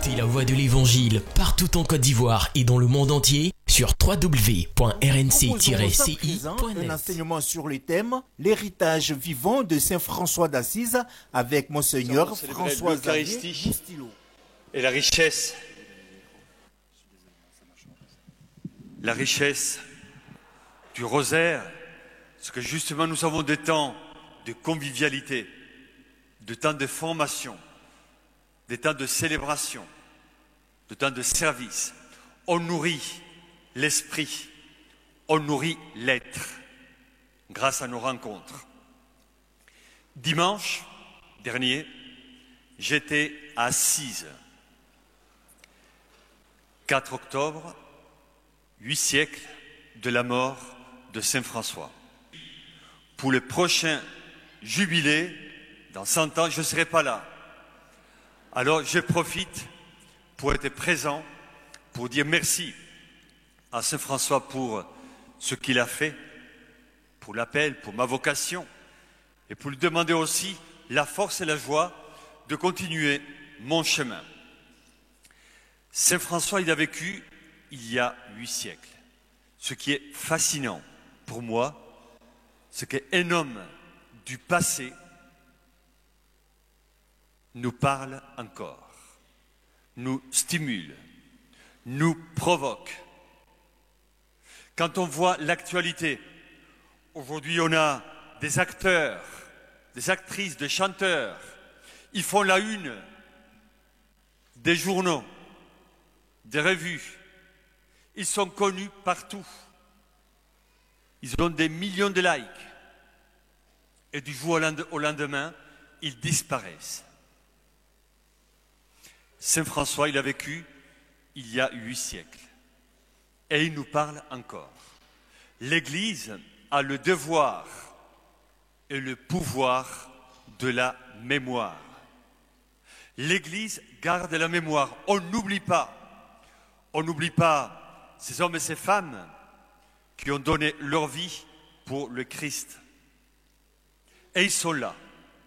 écoutez la voix de l'évangile partout en Côte d'Ivoire et dans le monde entier sur www.rnc-ci.net. Un enseignement sur le thème l'héritage vivant de Saint François d'Assise avec Monseigneur François l'Eucharistie et la richesse du rosaire, parce que justement nous avons des temps de convivialité, de temps de formation, des temps de célébration, de temps de service. On nourrit l'esprit, on nourrit l'être grâce à nos rencontres. Dimanche dernier, j'étais à Assise. 4 octobre, 8 siècles de la mort de Saint François. Pour le prochain jubilé, dans 100 ans, je ne serai pas là. Alors je profite pour être présent, pour dire merci à Saint François pour ce qu'il a fait, pour l'appel, pour ma vocation, et pour lui demander aussi la force et la joie de continuer mon chemin. Saint François, il a vécu il y a 8 siècles. Ce qui est fascinant pour moi, c'est qu'un homme du passé nous parle encore, nous stimule, nous provoque. Quand on voit l'actualité, aujourd'hui on a des acteurs, des actrices, des chanteurs, ils font la une des journaux, des revues, ils sont connus partout, ils ont des millions de likes et du jour au lendemain, ils disparaissent. Saint François, il a vécu il y a 8 siècles et il nous parle encore. L'Église a le devoir et le pouvoir de la mémoire. L'Église garde la mémoire. On n'oublie pas ces hommes et ces femmes qui ont donné leur vie pour le Christ. Et ils sont là,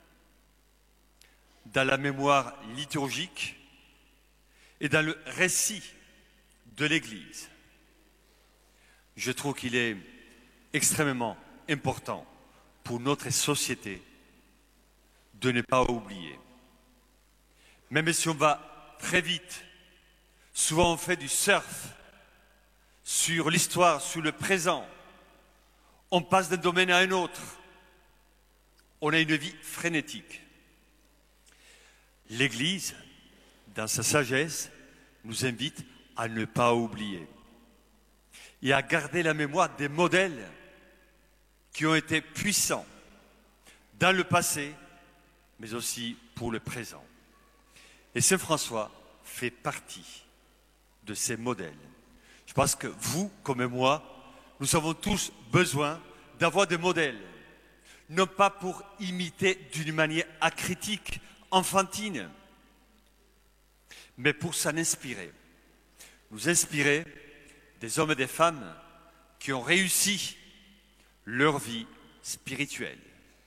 dans la mémoire liturgique et dans le récit de l'Église. Je trouve qu'il est extrêmement important pour notre société de ne pas oublier. Même si on va très vite, souvent on fait du surf sur l'histoire, sur le présent, on passe d'un domaine à un autre, on a une vie frénétique. L'Église, dans sa sagesse, nous invite à ne pas oublier et à garder la mémoire des modèles qui ont été puissants dans le passé, mais aussi pour le présent. Et Saint François fait partie de ces modèles. Je pense que vous, comme moi, nous avons tous besoin d'avoir des modèles, non pas pour imiter d'une manière acritique, enfantine, mais pour s'en inspirer. Nous inspirer des hommes et des femmes qui ont réussi leur vie spirituelle.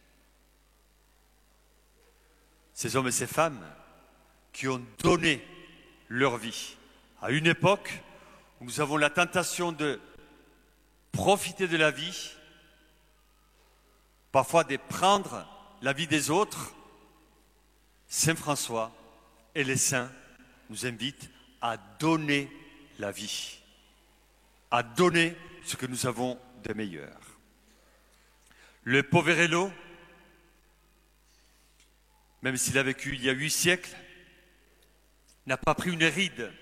Ces hommes et ces femmes qui ont donné leur vie à une époque où nous avons la tentation de profiter de la vie, parfois de prendre la vie des autres. Saint François et les saints nous invitent à donner la vie, à donner ce que nous avons de meilleur. Le Poverello, même s'il a vécu il y a 8 siècles, n'a pas pris une ride.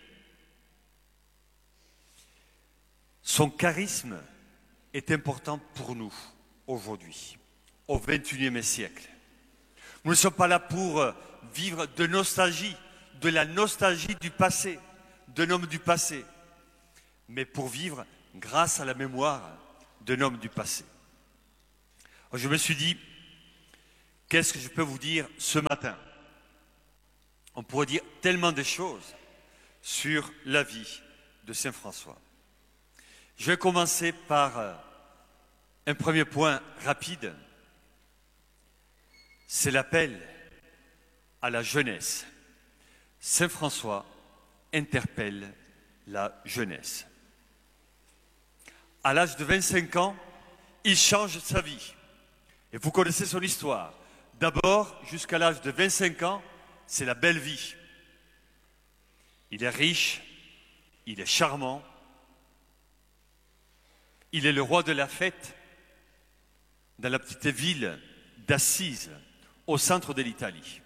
Son charisme est important pour nous aujourd'hui, au XXIe siècle. Nous ne sommes pas là pour vivre de nostalgie, de la nostalgie du passé, d'un homme du passé, mais pour vivre grâce à la mémoire d'un homme du passé. Alors je me suis dit, qu'est-ce que je peux vous dire ce matin? On pourrait dire tellement de choses sur la vie de Saint François. Je vais commencer par un premier point rapide. C'est l'appel à la jeunesse. Saint François interpelle la jeunesse. À l'âge de 25 ans, il change sa vie. Et vous connaissez son histoire. D'abord, jusqu'à l'âge de 25 ans, c'est la belle vie. Il est riche, il est charmant, il est le roi de la fête dans la petite ville d'Assise, au centre de l'Italie.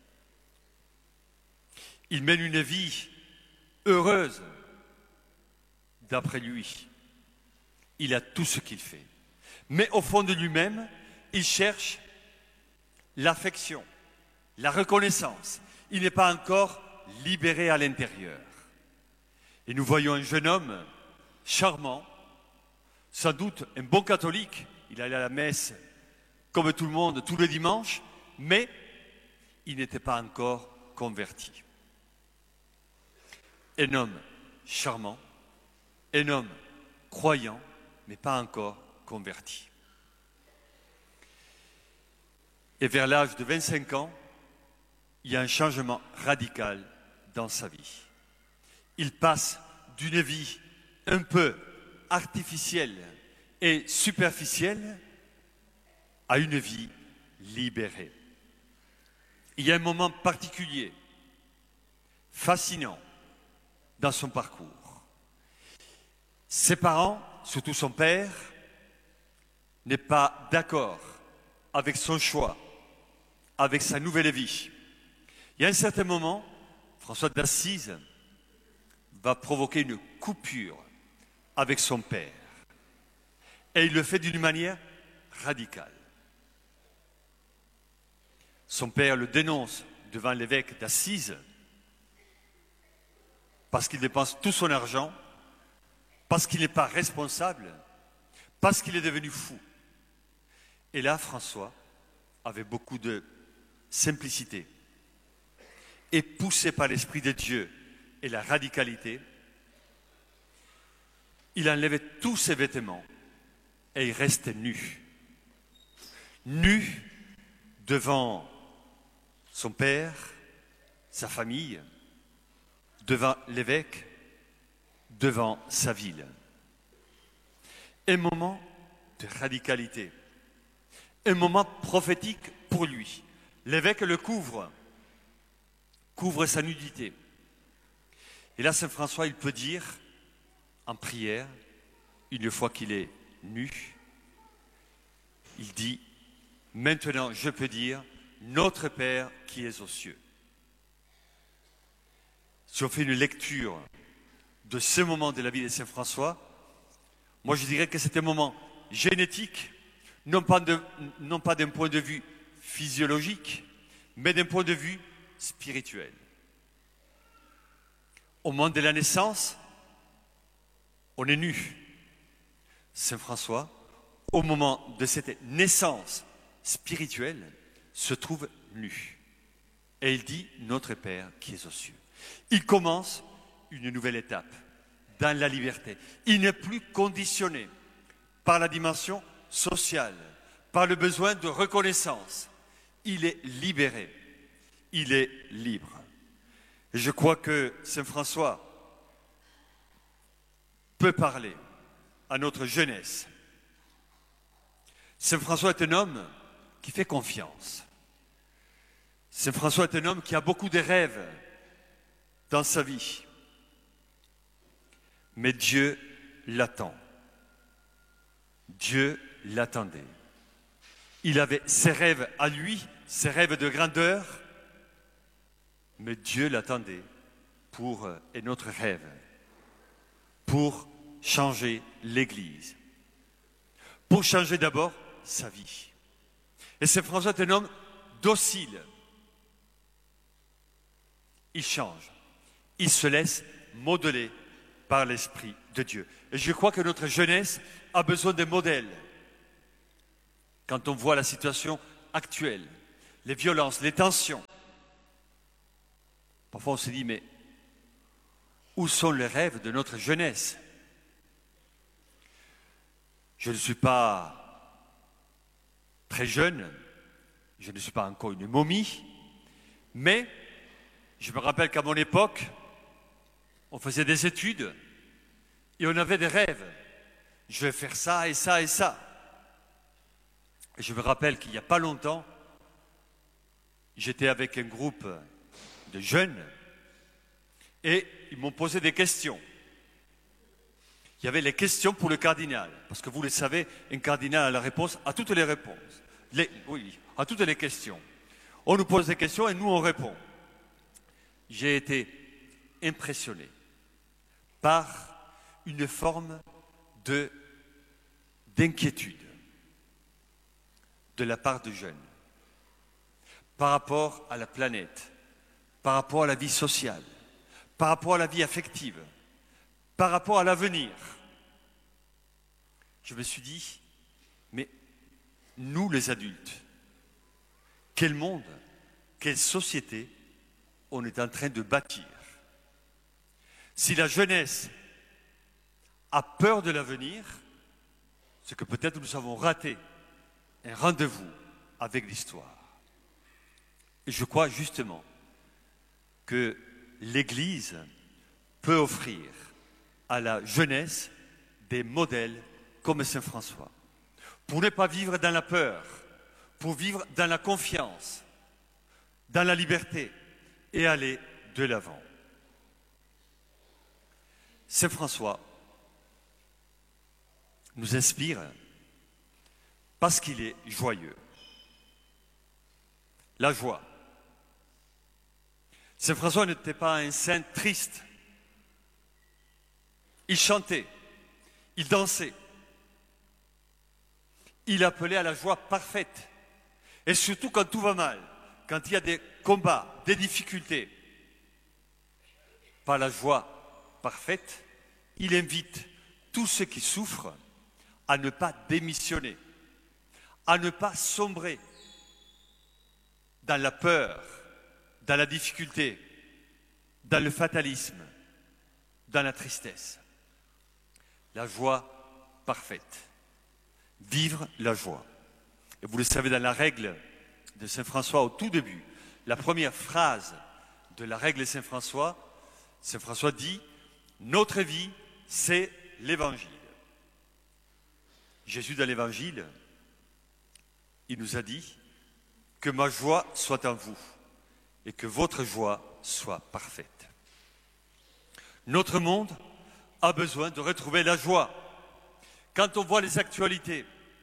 Il mène une vie heureuse, d'après lui. Il a tout ce qu'il fait. Mais au fond de lui-même, il cherche l'affection, la reconnaissance. Il n'est pas encore libéré à l'intérieur. Et nous voyons un jeune homme charmant, sans doute un bon catholique. Il allait à la messe comme tout le monde tous les dimanches, mais il n'était pas encore converti. Un homme charmant, un homme croyant, mais pas encore converti. Et vers l'âge de 25 ans, il y a un changement radical dans sa vie. Il passe d'une vie un peu artificielle et superficielle à une vie libérée. Il y a un moment particulier, fascinant, dans son parcours. Ses parents, surtout son père, n'est pas d'accord avec son choix, avec sa nouvelle vie. Il y a un certain moment, François d'Assise va provoquer une coupure avec son père. Et il le fait d'une manière radicale. Son père le dénonce devant l'évêque d'Assise parce qu'il dépense tout son argent, parce qu'il n'est pas responsable, parce qu'il est devenu fou. Et là, François, avec beaucoup de simplicité, et poussé par l'Esprit de Dieu et la radicalité, il enlevait tous ses vêtements et il restait nu. Nu devant son père, sa famille, devant l'évêque, devant sa ville. Un moment de radicalité, un moment prophétique pour lui. L'évêque le couvre sa nudité. Et là, Saint François, il peut dire, en prière, une fois qu'il est nu, il dit, maintenant je peux dire, notre Père qui es aux cieux. Si on fait une lecture de ce moment de la vie de Saint François, moi je dirais que c'est un moment génétique, non pas d'un point de vue physiologique, mais d'un point de vue spirituel. Au moment de la naissance, on est nu. Saint François, au moment de cette naissance spirituelle, se trouve nu. Et il dit, notre Père qui es aux cieux. Il commence une nouvelle étape dans la liberté. Il n'est plus conditionné par la dimension sociale, par le besoin de reconnaissance. Il est libéré, il est libre. Et je crois que Saint François peut parler à notre jeunesse. Saint François est un homme qui fait confiance. Saint François est un homme qui a beaucoup de rêves dans sa vie. Mais Dieu l'attend. Dieu l'attendait. Il avait ses rêves à lui, ses rêves de grandeur, mais Dieu l'attendait pour un autre rêve, pour changer l'Église, pour changer d'abord sa vie. Et Saint François est un homme docile. Il change, il se laisse modeler par l'Esprit de Dieu. Et je crois que notre jeunesse a besoin de modèles. Quand on voit la situation actuelle, les violences, les tensions, parfois on se dit, mais où sont les rêves de notre jeunesse? Je ne suis pas très jeune, je ne suis pas encore une momie, mais je me rappelle qu'à mon époque, on faisait des études et on avait des rêves. Je vais faire ça et ça et ça. Et je me rappelle qu'il n'y a pas longtemps, j'étais avec un groupe de jeunes et ils m'ont posé des questions. Il y avait les questions pour le cardinal, parce que vous le savez, un cardinal a la réponse à toutes les réponses. Oui, à toutes les questions. On nous pose des questions et nous on répond. J'ai été impressionné par une forme d'inquiétude de la part de jeunes par rapport à la planète, par rapport à la vie sociale, par rapport à la vie affective, par rapport à l'avenir. Je me suis dit, mais nous les adultes, quel monde, quelle société on est en train de bâtir? Si la jeunesse a peur de l'avenir, c'est que peut-être nous avons raté un rendez-vous avec l'histoire. Et je crois justement que l'Église peut offrir à la jeunesse des modèles comme Saint François, pour ne pas vivre dans la peur, pour vivre dans la confiance, dans la liberté et aller de l'avant. Saint François nous inspire parce qu'il est joyeux. La joie. Saint François n'était pas un saint triste. Il chantait, il dansait. Il appelait à la joie parfaite. Et surtout quand tout va mal, quand il y a des combats, des difficultés. Par la joie parfaite, il invite tous ceux qui souffrent à ne pas démissionner, à ne pas sombrer dans la peur, dans la difficulté, dans le fatalisme, dans la tristesse. La joie parfaite. Vivre la joie. Et vous le savez, dans la règle de Saint François au tout début, la première phrase de la règle de Saint François dit « Notre vie, c'est l'Évangile ». Jésus, dans l'Évangile, il nous a dit « Que ma joie soit en vous et que votre joie soit parfaite ». Notre monde a besoin de retrouver la joie. Quand on voit les actualités,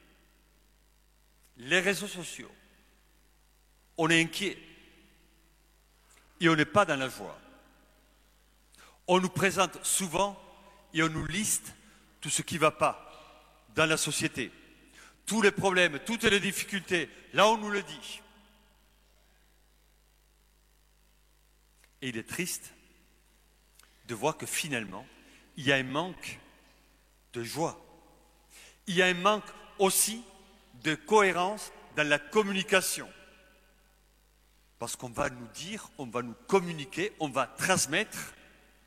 les réseaux sociaux, on est inquiet et on n'est pas dans la joie. On nous présente souvent et on nous liste tout ce qui ne va pas dans la société. Tous les problèmes, toutes les difficultés, là on nous le dit. Et il est triste de voir que finalement, il y a un manque de joie. Il y a un manque aussi de cohérence dans la communication. Parce qu'on va nous dire, on va nous communiquer, on va transmettre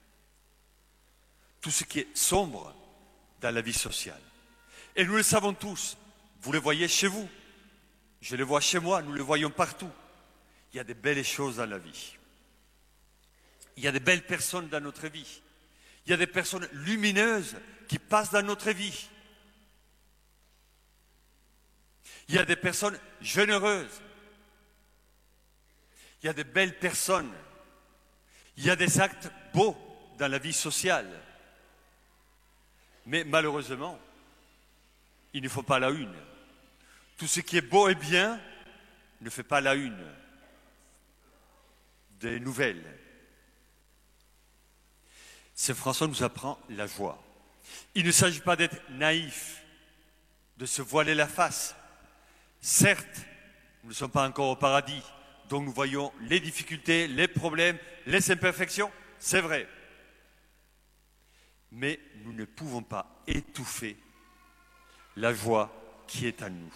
tout ce qui est sombre dans la vie sociale. Et nous le savons tous, vous le voyez chez vous, je le vois chez moi, nous le voyons partout. Il y a des belles choses dans la vie. Il y a des belles personnes dans notre vie. Il y a des personnes lumineuses qui passent dans notre vie. Il y a des personnes généreuses. Il y a des belles personnes. Il y a des actes beaux dans la vie sociale. Mais malheureusement, il ne faut pas la une. Tout ce qui est beau et bien ne fait pas la une des nouvelles. Saint François nous apprend la joie. Il ne s'agit pas d'être naïf, de se voiler la face. Certes, nous ne sommes pas encore au paradis, donc nous voyons les difficultés, les problèmes, les imperfections, c'est vrai. Mais nous ne pouvons pas étouffer la joie qui est en nous.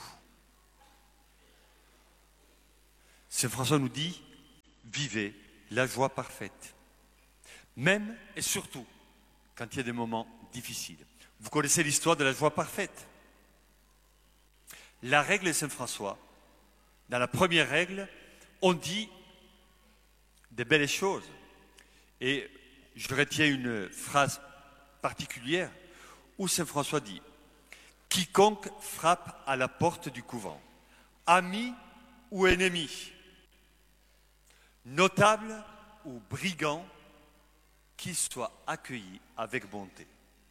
Saint François nous dit, vivez la joie parfaite. Même et surtout quand il y a des moments difficiles. Vous connaissez l'histoire de la joie parfaite. La règle de Saint François, dans la première règle, on dit des belles choses. Et je retiens une phrase particulière où saint François dit « Quiconque frappe à la porte du couvent, ami ou ennemi, notable ou brigand, qu'il soit accueilli avec bonté. »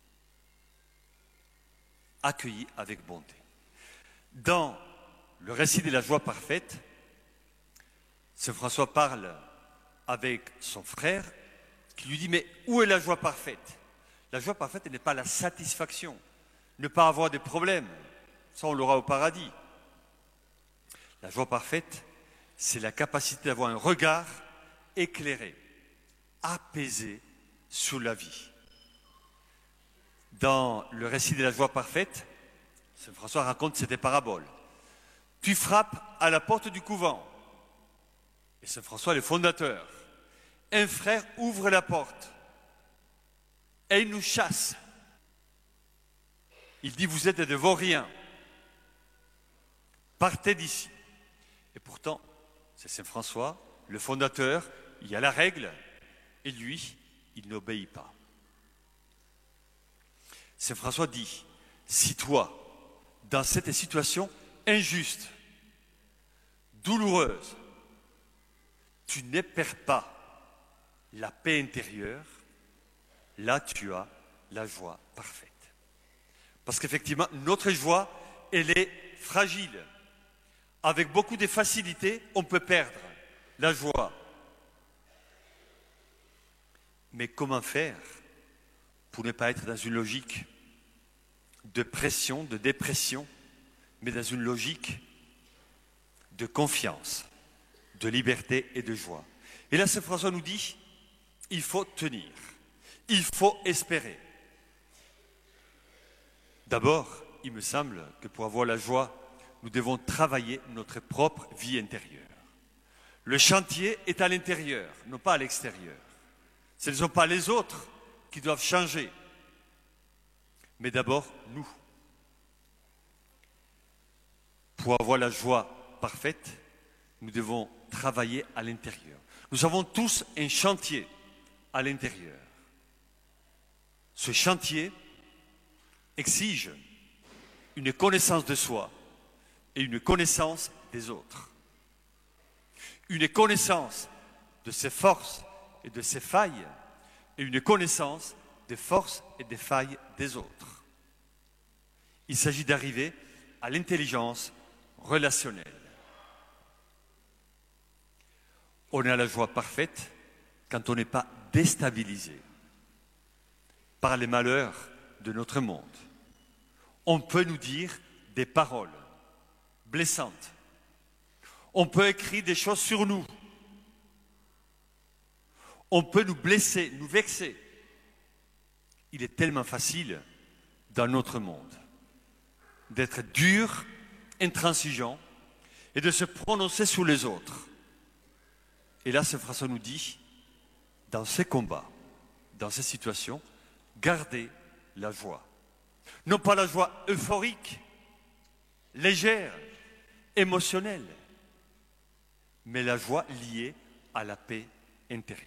Accueilli avec bonté. Dans le récit de la joie parfaite, saint François parle avec son frère qui lui dit « Mais où est la joie parfaite ?» La joie parfaite n'est pas la satisfaction, ne pas avoir de problèmes. Ça, on l'aura au paradis. La joie parfaite, c'est la capacité d'avoir un regard éclairé, apaisé sur la vie. Dans le récit de la joie parfaite, saint François raconte cette parabole. Tu frappes à la porte du couvent. Et saint François est le fondateur. Un frère ouvre la porte et il nous chasse. Il dit, vous êtes de vauriens. Partez d'ici. Et pourtant, c'est saint François, le fondateur, il y a la règle, et lui, il n'obéit pas. Saint François dit, si toi, dans cette situation injuste, douloureuse, tu n'épères pas la paix intérieure, là tu as la joie parfaite. Parce qu'effectivement, notre joie, elle est fragile. Avec beaucoup de facilité, on peut perdre la joie. Mais comment faire pour ne pas être dans une logique de pression, de dépression, mais dans une logique de confiance, de liberté et de joie. Et là, saint François nous dit, il faut tenir, il faut espérer. D'abord, il me semble que pour avoir la joie, nous devons travailler notre propre vie intérieure. Le chantier est à l'intérieur, non pas à l'extérieur. Ce ne sont pas les autres qui doivent changer, mais d'abord nous. Pour avoir la joie parfaite, nous devons travailler à l'intérieur. Nous avons tous un chantier à l'intérieur. Ce chantier exige une connaissance de soi et une connaissance des autres. Une connaissance de ses forces et de ses failles et une connaissance des forces et des failles des autres. Il s'agit d'arriver à l'intelligence relationnelle. On a la joie parfaite quand on n'est pas déstabilisé par les malheurs de notre monde. On peut nous dire des paroles blessantes. On peut écrire des choses sur nous. On peut nous blesser, nous vexer. Il est tellement facile dans notre monde d'être dur, intransigeant et de se prononcer sur les autres. Et là, saint François nous dit, dans ces combats, dans ces situations, gardez la joie. Non pas la joie euphorique, légère, émotionnelle, mais la joie liée à la paix intérieure.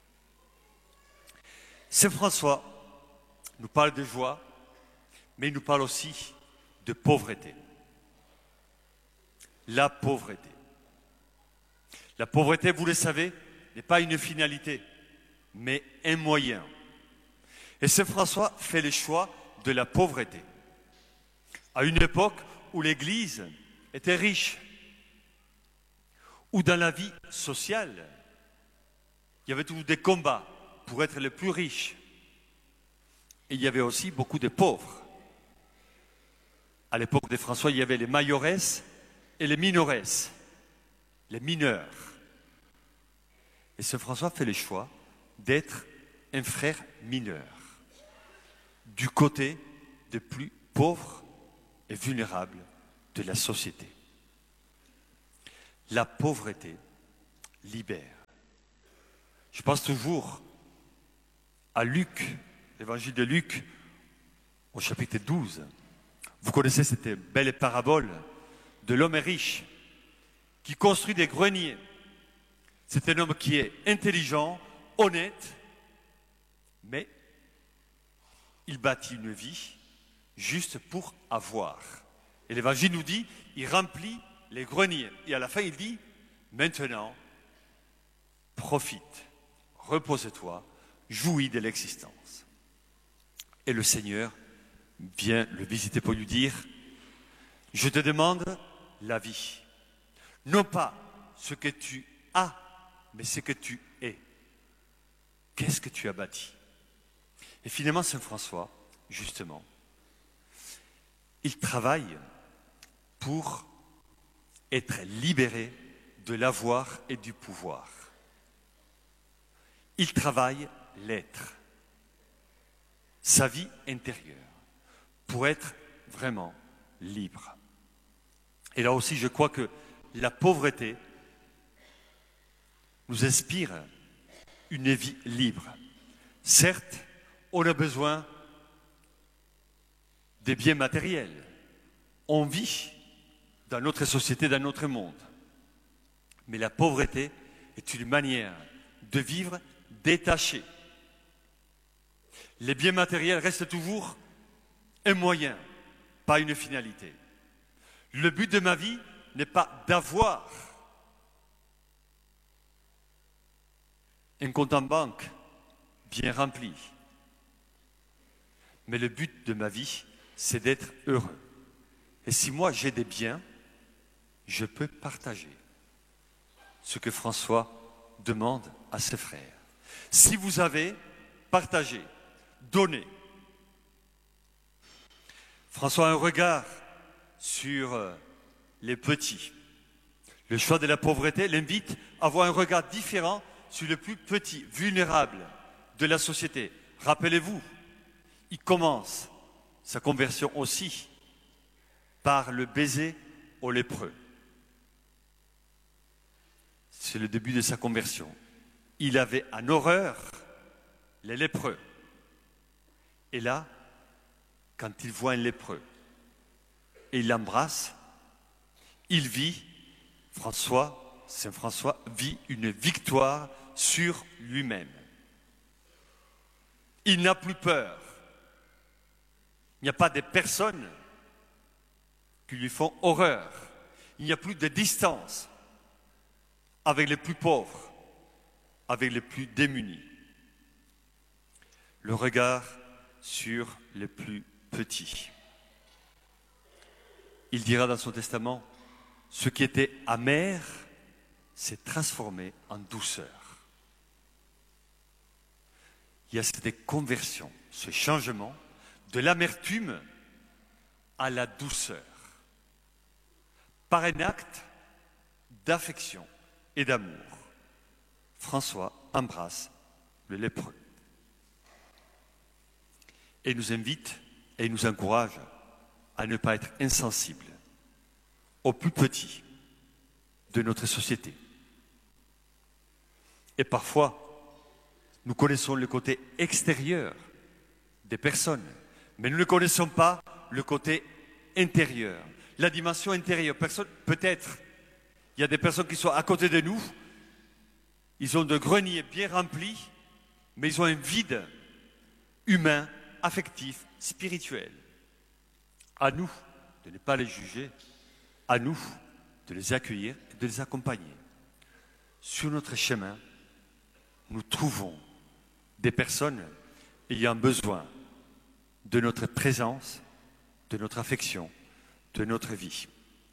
Saint François nous parle de joie, mais il nous parle aussi de pauvreté. La pauvreté. La pauvreté, vous le savez, n'est pas une finalité, mais un moyen. Et saint François fait le choix de la pauvreté. À une époque où l'Église était riche, où dans la vie sociale, il y avait toujours des combats pour être le plus riche. Et il y avait aussi beaucoup de pauvres. À l'époque de François, il y avait les mayores et les minores, les mineurs. Et saint François fait le choix d'être un frère mineur, du côté des plus pauvres et vulnérables de la société. La pauvreté libère. Je pense toujours à Luc, l'évangile de Luc, au chapitre 12. Vous connaissez cette belle parabole de l'homme riche qui construit des greniers. C'est un homme qui est intelligent, honnête, mais il bâtit une vie juste pour avoir. Et l'Évangile nous dit, il remplit les greniers. Et à la fin, il dit, maintenant, profite, repose-toi, jouis de l'existence. Et le Seigneur vient le visiter pour lui dire, je te demande la vie. Non pas ce que tu as, mais ce que tu es. Qu'est-ce que tu as bâti? Et finalement, Saint François, justement, il travaille pour être libéré de l'avoir et du pouvoir. Il travaille l'être, sa vie intérieure, pour être vraiment libre. Et là aussi, je crois que la pauvreté nous inspire une vie libre. Certes, on a besoin des biens matériels. On vit dans notre société, dans notre monde. Mais la pauvreté est une manière de vivre détachée. Les biens matériels restent toujours un moyen, pas une finalité. Le but de ma vie n'est pas d'avoir un compte en banque bien rempli. Mais le but de ma vie, c'est d'être heureux. Et si moi j'ai des biens, je peux partager ce que François demande à ses frères. Si vous avez partagé, donné. François a un regard sur les petits. Le choix de la pauvreté l'invite à avoir un regard différent sur les plus petits, vulnérables de la société. Rappelez-vous, il commence sa conversion aussi par le baiser aux lépreux. C'est le début de sa conversion. Il avait en horreur les lépreux. Et là, quand il voit un lépreux et il l'embrasse, il vit, Saint François vit une victoire sur lui-même. Il n'a plus peur. Il n'y a pas de personnes qui lui font horreur. Il n'y a plus de distance avec les plus pauvres, avec les plus démunis. Le regard sur les plus petits. Il dira dans son testament, ce qui était amer s'est transformé en douceur. Il y a cette conversion, ce changement de l'amertume à la douceur, par un acte d'affection et d'amour. François embrasse le lépreux et nous invite et nous encourage à ne pas être insensible aux plus petits de notre société. Et parfois, nous connaissons le côté extérieur des personnes, mais nous ne connaissons pas le côté intérieur, la dimension intérieure. Peut-être, il y a des personnes qui sont à côté de nous, ils ont de greniers bien remplis, mais ils ont un vide humain, affectif, spirituel. À nous de ne pas les juger, à nous de les accueillir et de les accompagner. Sur notre chemin, nous trouvons des personnes ayant besoin de notre présence, de notre affection, de notre vie.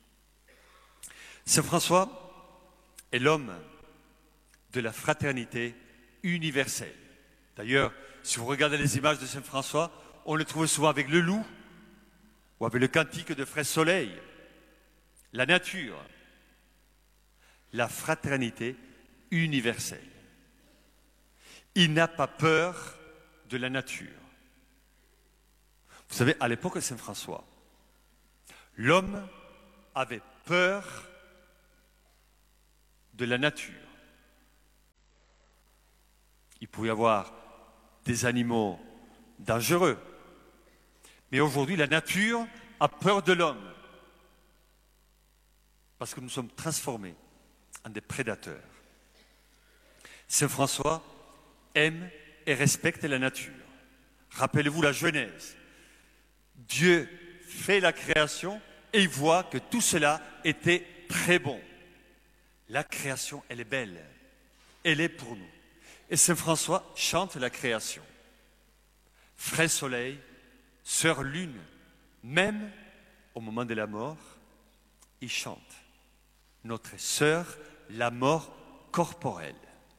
Saint François est l'homme de la fraternité universelle. D'ailleurs, si vous regardez les images de Saint François, on le trouve souvent avec le loup ou avec le cantique de Frère Soleil, la nature, la fraternité universelle. Il n'a pas peur de la nature. Vous savez, à l'époque de Saint François, l'homme avait peur de la nature. Il pouvait y avoir des animaux dangereux. Mais aujourd'hui, la nature a peur de l'homme. Parce que nous sommes transformés en des prédateurs. Saint François aime et respecte la nature. Rappelez-vous la Genèse. Dieu fait la création et il voit que tout cela était très bon. La création, elle est belle. Elle est pour nous. Et Saint François chante la création. Frère soleil, sœur lune, même au moment de la mort, il chante. Notre sœur, la mort corporelle.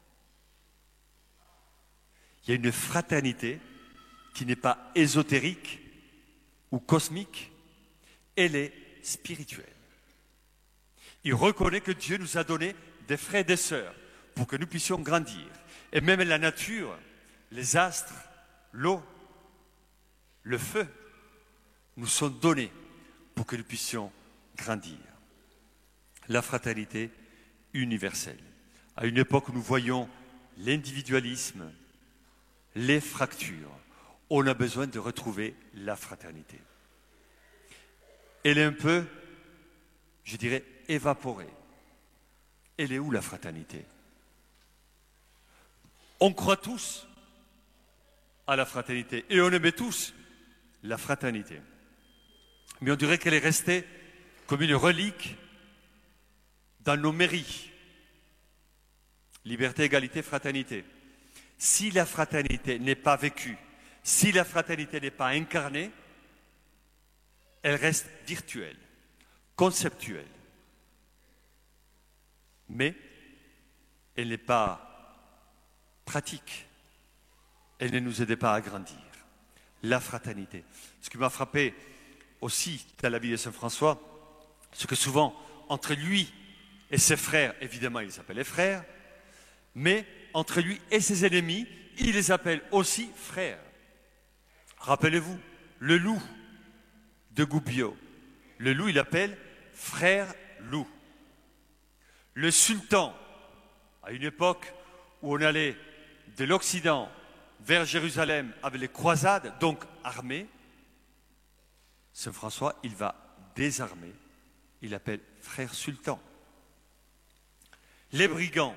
Il y a une fraternité qui n'est pas ésotérique ou cosmique, elle est spirituelle. Il reconnaît que Dieu nous a donné des frères et des sœurs pour que nous puissions grandir. Et même la nature, les astres, l'eau, le feu, nous sont donnés pour que nous puissions grandir. La fraternité universelle. À une époque où nous voyons l'individualisme, les fractures, on a besoin de retrouver la fraternité. Elle est un peu, je dirais, évaporée. Elle est où la fraternité? On croit tous à la fraternité et on aimait tous la fraternité. Mais on dirait qu'elle est restée comme une relique dans nos mairies. Liberté, égalité, fraternité. Si la fraternité n'est pas vécue, si la fraternité n'est pas incarnée, elle reste virtuelle, conceptuelle. Mais elle n'est pas pratique. Elle ne nous aide pas à grandir. La fraternité. Ce qui m'a frappé aussi dans la vie de Saint François, c'est que souvent, entre lui et ses frères, évidemment, il les appelle les frères, mais entre lui et ses ennemis, il les appelle aussi frères. Rappelez-vous, le loup de Gubbio. Le loup, il appelle frère loup. Le sultan, à une époque où on allait de l'Occident vers Jérusalem avec les croisades, donc armés, Saint François, il va désarmer. Il appelle frère sultan. Les brigands.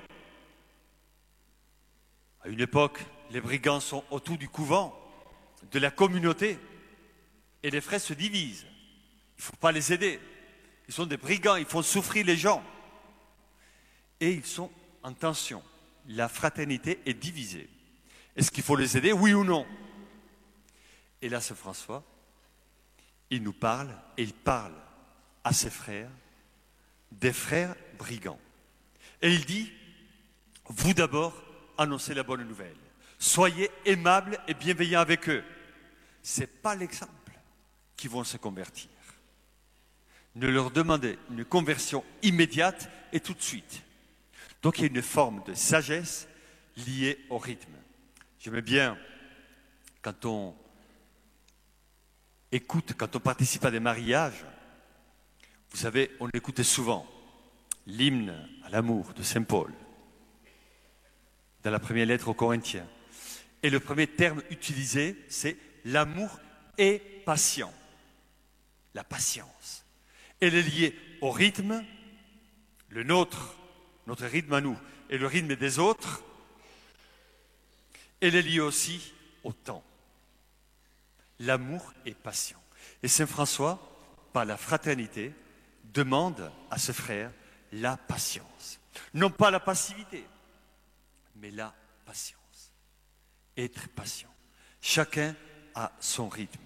À une époque, les brigands sont autour du couvent, de la communauté, et les frères se divisent. Il ne faut pas les aider. Ils sont des brigands, ils font souffrir les gens. Et ils sont en tension. La fraternité est divisée. Est-ce qu'il faut les aider, oui ou non? Et là, Saint François, il nous parle, et il parle à ses frères, des frères brigands. Et il dit, vous d'abord, annoncez la bonne nouvelle. Soyez aimables et bienveillants avec eux. Ce n'est pas l'exemple qu'ils vont se convertir. Ne leur demandez une conversion immédiate et tout de suite. Donc il y a une forme de sagesse liée au rythme. J'aimais bien, quand on écoute, quand on participe à des mariages, vous savez, on écoute souvent l'hymne à l'amour de Saint Paul, dans la première lettre aux Corinthiens. Et le premier terme utilisé, c'est l'amour est patient. La patience. Elle est liée au rythme, le nôtre, notre rythme à nous, et le rythme des autres. Elle est liée aussi au temps. L'amour est patient. Et Saint François, par la fraternité, demande à ses frères la patience. Non pas la passivité, mais la patience. Être patient. Chacun a son rythme.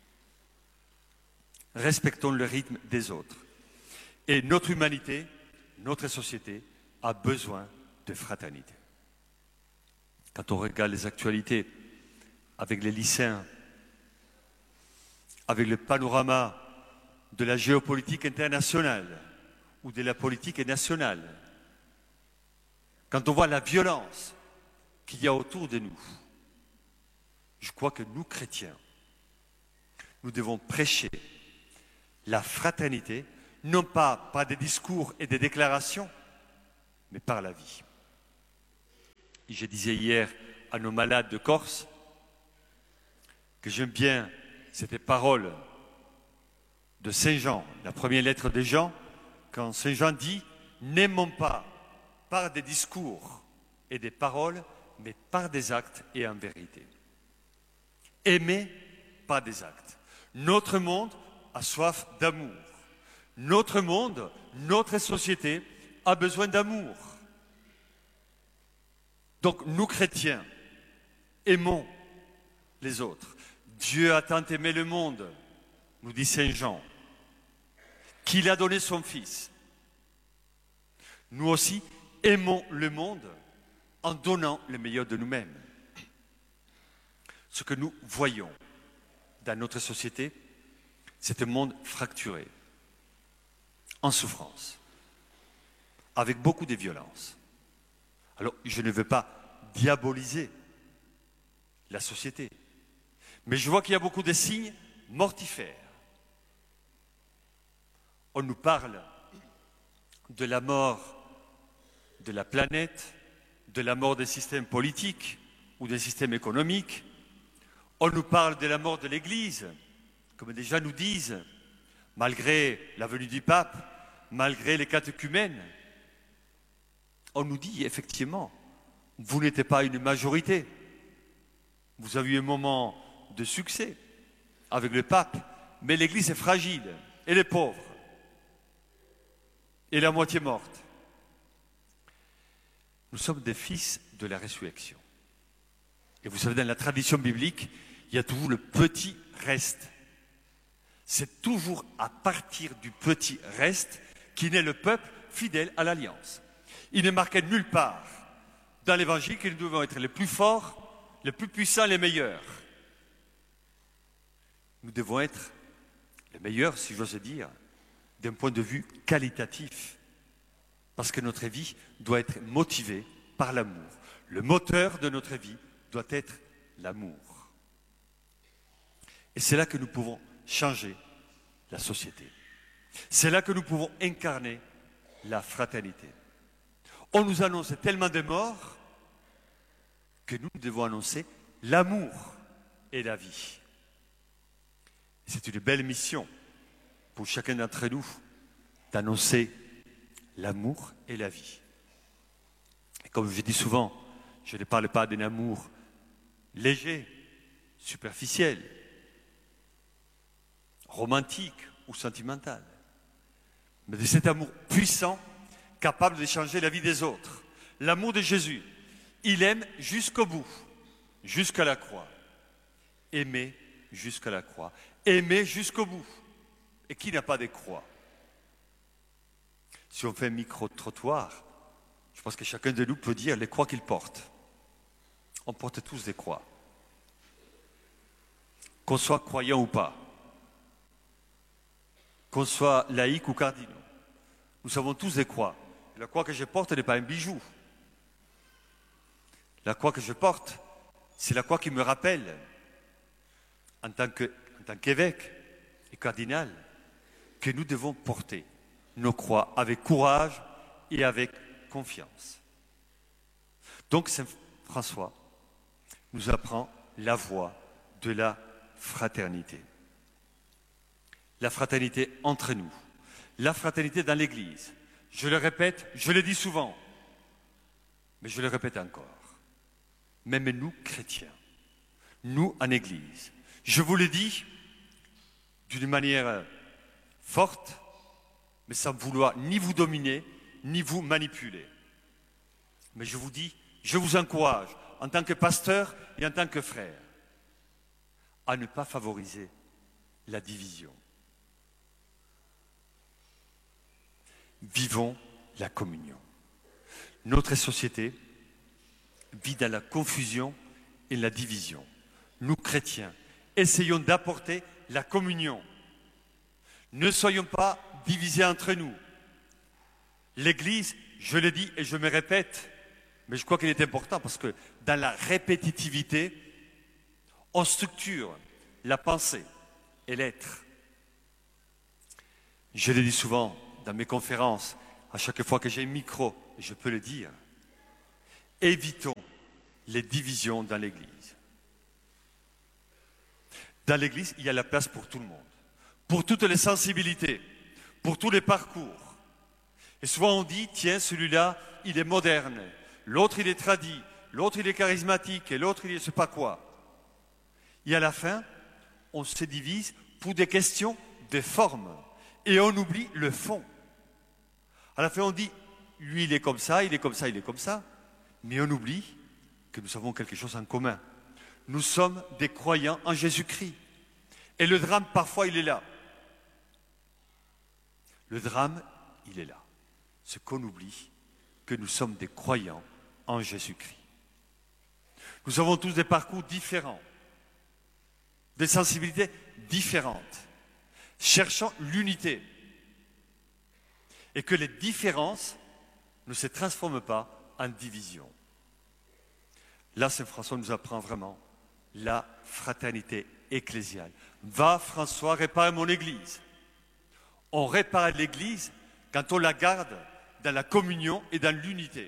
Respectons le rythme des autres. Et notre humanité, notre société a besoin de fraternité. Quand on regarde les actualités avec les lycéens, avec le panorama de la géopolitique internationale ou de la politique nationale, quand on voit la violence qu'il y a autour de nous, je crois que nous, chrétiens, nous devons prêcher la fraternité, non pas par des discours et des déclarations, mais par la vie. Et je disais hier à nos malades de Corse que j'aime bien cette parole de Saint Jean, la première lettre de Jean, quand Saint Jean dit « N'aimons pas par des discours et des paroles, mais par des actes et en vérité. Aimer par des actes. Notre monde a soif d'amour. Notre monde, notre société a besoin d'amour. Donc nous chrétiens, aimons les autres. Dieu a tant aimé le monde, nous dit Saint Jean, qu'il a donné son Fils. Nous aussi aimons le monde en donnant le meilleur de nous-mêmes. Ce que nous voyons dans notre société, c'est un monde fracturé, en souffrance, avec beaucoup de violence. Alors, je ne veux pas diaboliser la société, mais je vois qu'il y a beaucoup de signes mortifères. On nous parle de la mort de la planète, de la mort des systèmes politiques ou des systèmes économiques. On nous parle de la mort de l'Église, comme des gens nous disent, malgré la venue du pape, malgré les catéchumènes. On nous dit effectivement, vous n'étiez pas une majorité. Vous avez eu un moment de succès avec le pape, mais l'Église est fragile, elle est pauvre, et la moitié morte. Nous sommes des fils de la résurrection. Et vous savez, dans la tradition biblique, il y a toujours le petit reste. C'est toujours à partir du petit reste qui naît le peuple fidèle à l'Alliance. Il n'est marqué nulle part dans l'Évangile que nous devons être les plus forts, les plus puissants, les meilleurs. Nous devons être les meilleurs, si j'ose dire, d'un point de vue qualitatif. Parce que notre vie doit être motivée par l'amour. Le moteur de notre vie doit être l'amour. Et c'est là que nous pouvons changer la société. C'est là que nous pouvons incarner la fraternité. On nous annonce tellement de morts que nous devons annoncer l'amour et la vie. C'est une belle mission pour chacun d'entre nous d'annoncer l'amour et la vie. Et comme je dis souvent, je ne parle pas d'un amour léger, superficiel, romantique ou sentimental, mais de cet amour puissant, capable de changer la vie des autres. L'amour de Jésus, il aime jusqu'au bout, jusqu'à la croix. Aimer jusqu'à la croix. Aimer jusqu'au bout. Et qui n'a pas de croix? Si on fait un micro-trottoir, je pense que chacun de nous peut dire les croix qu'il porte. On porte tous des croix. Qu'on soit croyant ou pas. Qu'on soit laïque ou cardinaux. Nous avons tous des croix. La croix que je porte n'est pas un bijou. La croix que je porte, c'est la croix qui me rappelle, en tant qu'évêque et cardinal, que nous devons porter nos croix avec courage et avec confiance. Donc Saint François nous apprend la voie de la fraternité. La fraternité entre nous, la fraternité dans l'Église. Je le répète, je le dis souvent, mais je le répète encore. Même nous, chrétiens, nous en Église, je vous le dis d'une manière forte, mais sans vouloir ni vous dominer, ni vous manipuler. Mais je vous dis, je vous encourage, en tant que pasteur et en tant que frère, à ne pas favoriser la division. Vivons la communion. Notre société vit dans la confusion et la division. Nous, chrétiens, essayons d'apporter la communion. Ne soyons pas divisés entre nous. L'Église, je le dis et je me répète, mais je crois qu'il est important parce que dans la répétitivité, on structure la pensée et l'être. Je le dis souvent dans mes conférences, à chaque fois que j'ai un micro, je peux le dire, évitons les divisions dans l'Église. Dans l'Église, il y a la place pour tout le monde, pour toutes les sensibilités, pour tous les parcours. Et souvent on dit, tiens, celui-là, il est moderne, l'autre, il est tradit, l'autre il est charismatique, et l'autre il est je ne sais pas quoi. Et à la fin, on se divise pour des questions de forme. Et on oublie le fond. À la fin, on dit, lui il est comme ça, il est comme ça, il est comme ça. Mais on oublie que nous avons quelque chose en commun. Nous sommes des croyants en Jésus-Christ. Et le drame, parfois, il est là. Le drame, il est là. Ce qu'on oublie, que nous sommes des croyants en Jésus-Christ. Nous avons tous des parcours différents, des sensibilités différentes, cherchant l'unité. Et que les différences ne se transforment pas en division. Là, Saint François nous apprend vraiment la fraternité ecclésiale. Va, François, répare mon Église. On répare l'Église quand on la garde dans la communion et dans l'unité.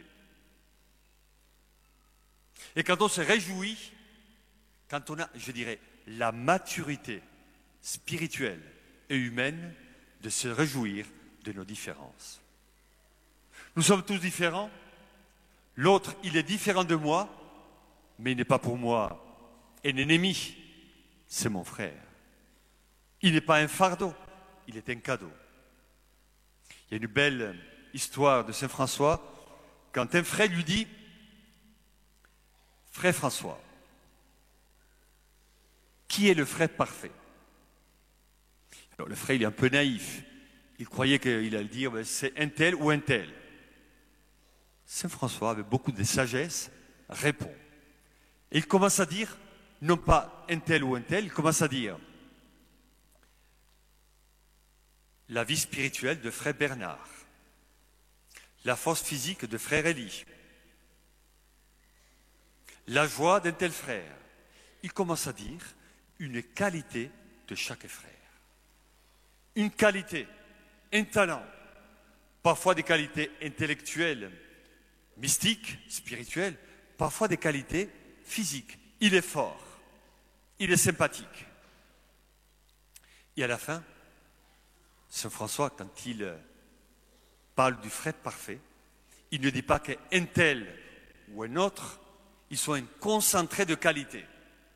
Et quand on se réjouit, quand on a, je dirais, la maturité spirituelle et humaine de se réjouir de nos différences. Nous sommes tous différents. L'autre, il est différent de moi, mais il n'est pas pour moi un ennemi. C'est mon frère. Il n'est pas un fardeau, il est un cadeau. Il y a une belle histoire de Saint François, quand un frère lui dit « Frère François, qui est le frère parfait ?» Alors le frère, il est un peu naïf. Il croyait qu'il allait dire « c'est un tel ou un tel ». Saint François, avec beaucoup de sagesse, répond. Et il commence à dire, non pas un tel ou un tel, il commence à dire la vie spirituelle de frère Bernard, la force physique de frère Élie, la joie d'un tel frère. Il commence à dire une qualité de chaque frère. Une qualité, un talent, parfois des qualités intellectuelles, mystiques, spirituelles, parfois des qualités physiques. Il est fort, il est sympathique. Et à la fin, Saint François, quand il parle du frère parfait, il ne dit pas qu'un tel ou un autre, ils sont un concentré de qualité.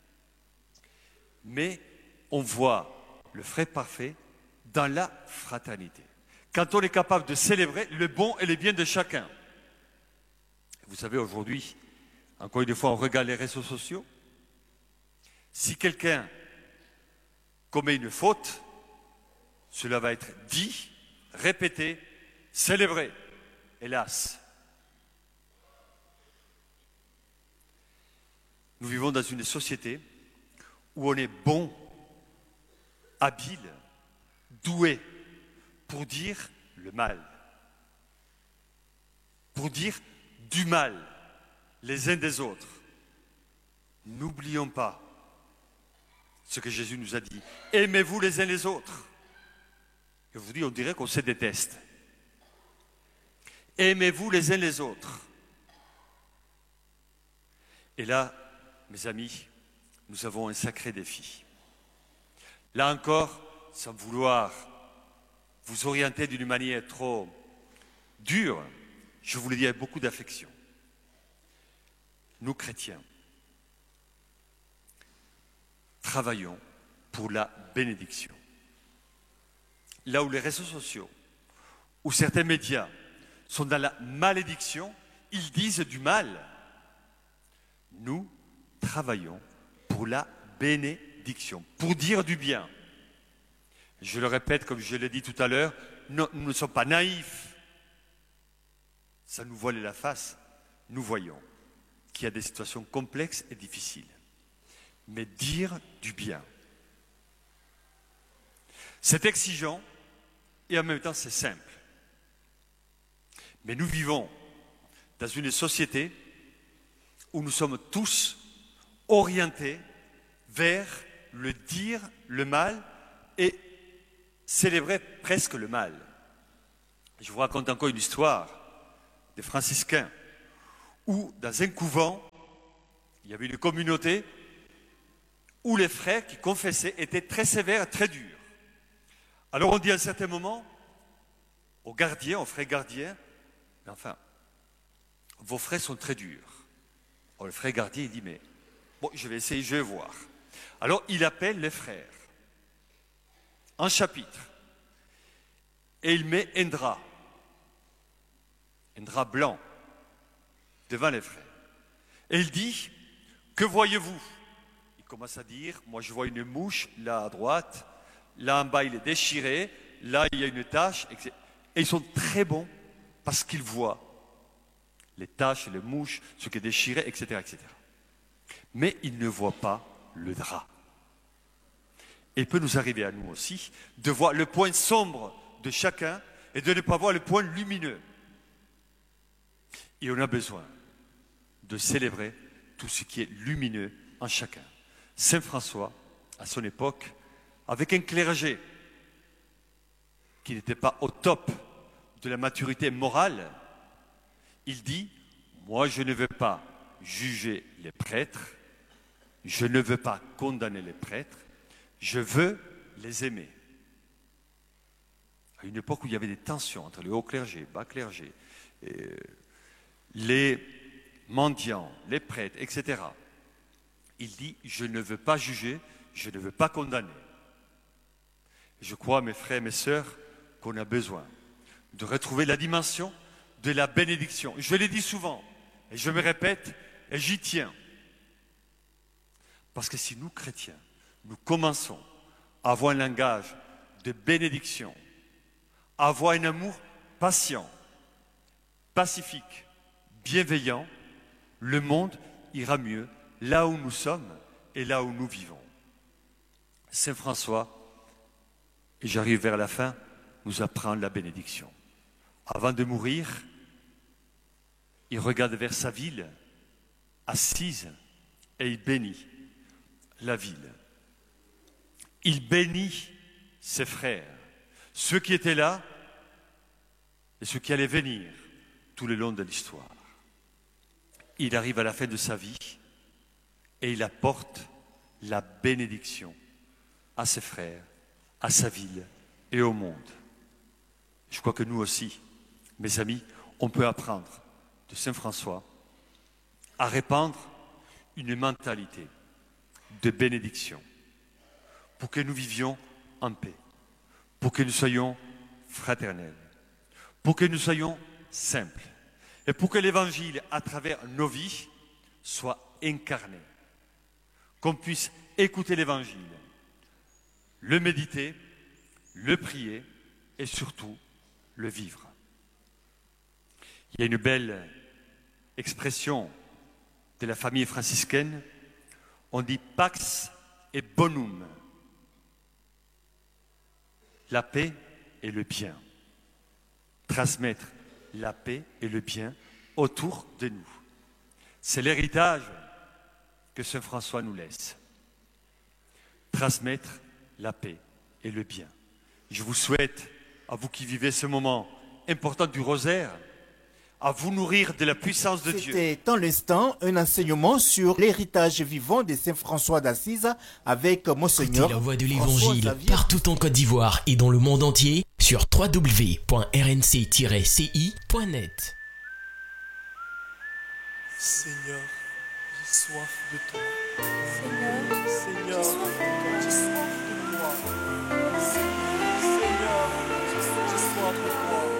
Mais on voit le frère parfait dans la fraternité. Quand on est capable de célébrer le bon et le bien de chacun. Vous savez, aujourd'hui, encore une fois, on regarde les réseaux sociaux. Si quelqu'un commet une faute, cela va être dit, répété, célébré. Hélas. Nous vivons dans une société où on est bon, habile, doué pour dire le mal, pour dire du mal les uns des autres. N'oublions pas ce que Jésus nous a dit. Aimez-vous les uns les autres. Et aujourd'hui, on dirait qu'on se déteste. Aimez-vous les uns les autres. Et là, mes amis, nous avons un sacré défi. Là encore, sans vouloir vous orienter d'une manière trop dure, je vous le dis avec beaucoup d'affection. Nous, chrétiens, travaillons pour la bénédiction. Là où les réseaux sociaux, où certains médias sont dans la malédiction, ils disent du mal. Nous travaillons pour la bénédiction, pour dire du bien. Je le répète, comme je l'ai dit tout à l'heure, nous ne sommes pas naïfs. Ça nous voile la face. Nous voyons qu'il y a des situations complexes et difficiles. Mais dire du bien, c'est exigeant et en même temps c'est simple. Mais nous vivons dans une société où nous sommes tous orientés vers le dire, le mal et célébrer presque le mal. Je vous raconte encore une histoire des franciscains où dans un couvent, il y avait une communauté où les frères qui confessaient étaient très sévères, très durs. Alors on dit à un certain moment aux gardiens, aux frères gardiens, mais enfin, vos frères sont très durs. Alors, le frère Gardier, il dit, mais bon, je vais essayer, je vais voir. Alors, il appelle les frères en chapitre et il met un drap blanc devant les frères. Et il dit, que voyez-vous? Il commence à dire, moi je vois une mouche là à droite, là en bas il est déchiré, là il y a une tache, etc. Et ils sont très bons parce qu'ils voient les taches, les mouches, ce qui est déchiré, etc., etc. Mais ils ne voient pas le drap. Et il peut nous arriver à nous aussi de voir le point sombre de chacun et de ne pas voir le point lumineux. Et on a besoin de célébrer tout ce qui est lumineux en chacun. Saint François, à son époque, avec un clergé qui n'était pas au top de la maturité morale, il dit, moi je ne veux pas juger les prêtres, je ne veux pas condamner les prêtres, je veux les aimer. À une époque où il y avait des tensions entre le haut clergé, bas clergé, les mendiants, les prêtres, etc. Il dit, je ne veux pas juger, je ne veux pas condamner. Je crois, mes frères et mes sœurs, qu'on a besoin de retrouver la dimension de la bénédiction. Je l'ai dit souvent, et je me répète, et j'y tiens. Parce que si nous, chrétiens, nous commençons à avoir un langage de bénédiction, à avoir un amour patient, pacifique, bienveillant, le monde ira mieux là où nous sommes et là où nous vivons. Saint François, et j'arrive vers la fin, nous apprend la bénédiction. Avant de mourir, il regarde vers sa ville, assise, et il bénit la ville. Il bénit ses frères, ceux qui étaient là et ceux qui allaient venir tout le long de l'histoire. Il arrive à la fin de sa vie et il apporte la bénédiction à ses frères, à sa ville et au monde. Je crois que nous aussi, mes amis, on peut apprendre de Saint François à répandre une mentalité de bénédiction pour que nous vivions en paix, pour que nous soyons fraternels, pour que nous soyons simples et pour que l'Évangile, à travers nos vies, soit incarné. Qu'on puisse écouter l'Évangile, le méditer, le prier et surtout le vivre. Il y a une belle expression de la famille franciscaine, on dit Pax et Bonum, la paix et le bien. Transmettre la paix et le bien autour de nous. C'est l'héritage que Saint François nous laisse. Transmettre la paix et le bien. Je vous souhaite, à vous qui vivez ce moment important du rosaire, à vous nourrir de la puissance de Dieu. C'était en l'instant un enseignement sur l'héritage vivant de Saint François d'Assise avec Monseigneur Écoutez la voix de François l'Évangile Xavier. partout en Côte d'Ivoire et dans le monde entier sur www.rnc-ci.net. Seigneur, j'ai soif de toi. Seigneur, Seigneur, j'ai soif de toi. Seigneur, j'ai soif de toi.